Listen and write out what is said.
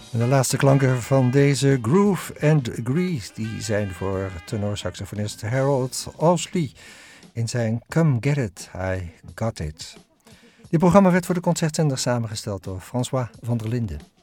En de laatste klanken van deze Groove and Grease die zijn voor tenorsaxofonist Harold Ousley in zijn Come Get It, I Got It. Dit programma werd voor de Concertzender samengesteld door François van der Linden.